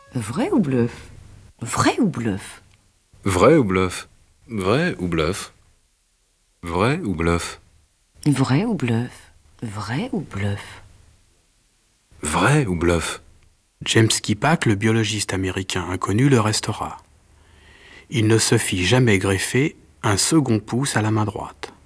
Vrai ou bluff? Vrai ou bluff? Vrai ou bluff? Vrai ou bluff? Vrai ou bluff? Vrai ou bluff? Vrai ou bluff? Vrai ou bluff? James Kippack, le biologiste américain inconnu, le restera. Il ne se fit jamais greffer un second pouce à la main droite.